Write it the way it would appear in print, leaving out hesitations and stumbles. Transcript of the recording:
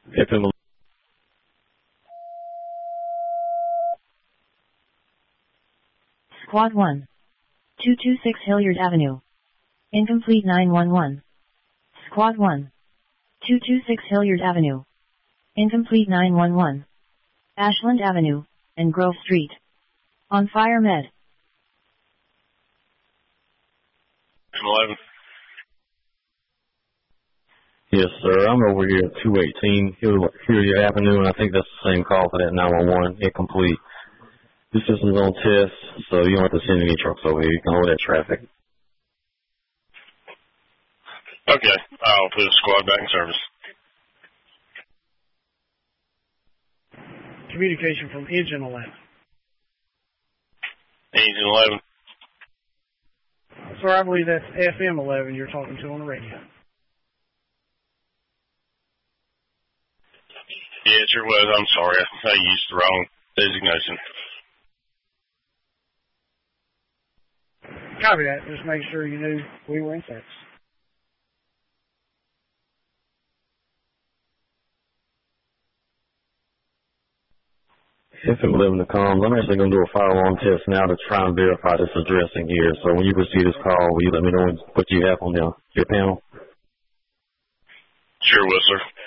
FM. Squad 1. 226 Hilliard Avenue. Incomplete 911. Squad 1. 226 Hilliard Avenue. Incomplete 911. Ashland Avenue, and Grove Street. On fire med. 11. Yes, sir. I'm over here at 218 Hilliard Avenue, and I think that's the same call for that 911. Incomplete. This system's on test, so you don't have to send any trucks over here. You can hold that traffic. Okay. I'll put a squad back in service. Communication from Engine 11. Engine 11. Sir, I believe that's FM 11 you're talking to on the radio. Yeah, it sure was. I'm sorry. I used the wrong designation. Copy that. Just make sure you knew we were in service. FM 11 to comms. I'm actually going to do a fire alarm test now to try and verify this addressing here. So when you receive this call, will you let me know what you have on your panel? Sure will, sir.